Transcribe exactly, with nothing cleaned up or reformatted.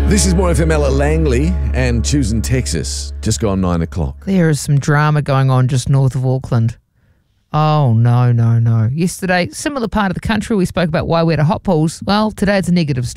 This is More F M L at Langley and choosing Texas. Just gone nine o'clock. There is some drama going on just north of Auckland. Oh, no, no, no. Yesterday, similar part of the country, we spoke about why we had a hot pools. Well, today it's a negative story.